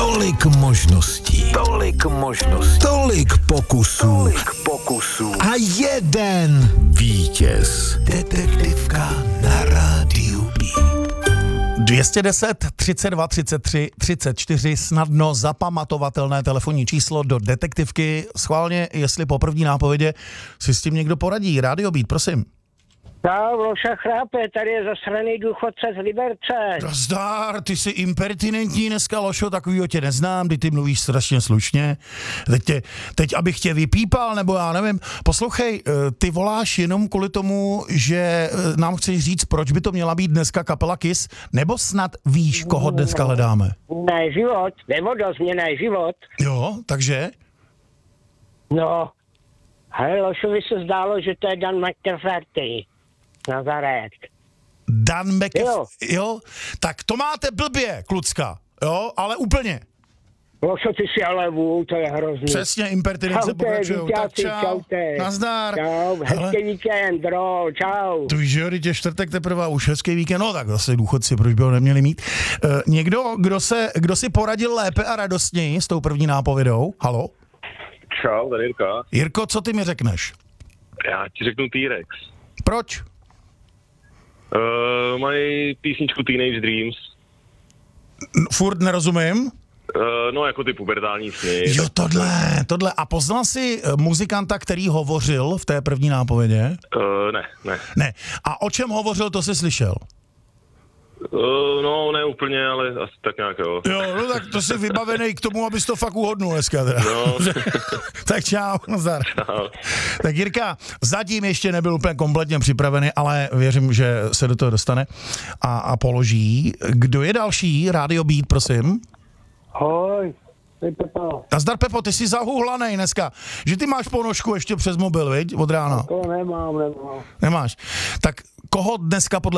Tolik možností. Tolik pokusů. A jeden vítěz. Detektivka na rádiu Beat. 210 32 33 34, snadno zapamatovatelné telefonní číslo do detektivky. Schválně, jestli po první nápovědě si s tím někdo poradí. Rádio Beat, prosím. No, Vloša chrápe, tady je zasraný důchodce z Liberce. Zdar, ty jsi impertinentní dneska, Lošo, takovýho tě neznám, ty mluvíš strašně slušně. Teď abych tě vypípal, nebo já nevím. Poslouchej, ty voláš jenom kvůli tomu, že nám chceš říct, proč by to měla být dneska kapela Kiss, nebo snad víš, koho dneska hledáme? Ne, život, nevodozměnej život. Jo, takže? No, hele, Lošovi se zdálo, že to je Dan McCafferty. Nazaret. Dan McCafferty, jo? Tak to máte blbě, klucka, jo, ale úplně. Lošo, ty si ale vůl, to je hrozný. Přesně, impertinence pokračujou. Tak čau, nazdar. Čau, hezký víkend, bro, čau. To víš, že jo, teď je čtvrtek teprve, už hezký víkend, no tak zase důchodci, proč by ho neměli mít. Někdo, kdo si poradil lépe a radostněji s tou první nápovědou? Halo? Čau, tady Jirka. Jirko, co ty mi řekneš? Já ti řeknu T-Rex. Proč? Mají písničku Teenage Dreams. Furt nerozumím. No, jako ty pubertální sny. Jo, tohle. A poznal jsi muzikanta, který hovořil v té první nápovědě? Ne. A o čem hovořil, to jsi slyšel? No, ne úplně, ale asi tak nějak, jo. Jo, no tak to jsi vybavený k tomu, abys to fakt uhodnul dneska teda. No. Tak čau, nazdar. Čau. Tak Jirka zatím ještě nebyl úplně kompletně připravený, ale věřím, že se do toho dostane a položí. Kdo je další? Rádio Beat, prosím. Hoj, ty Pepo. Nazdar, Pepo, ty jsi zahuhlanej dneska, že ty máš ponožku ještě přes mobil, viď, od rána. To nemám. Nemáš. Tak koho dneska podle